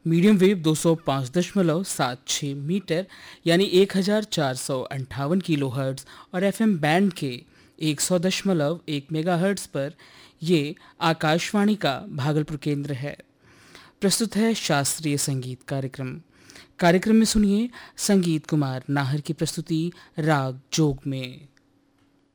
Medium wave 205.76 metre यानी 1458 kilohertz और FM band के 100.1 मेगाहर्ट्ज़ पर ये आकाशवाणी का भागलपुर केंद्र है। प्रस्तुत है शास्त्रीय संगीत कार्यक्रम में सुनिए संगीत कुमार नाहर की प्रस्तुति राग जोग में।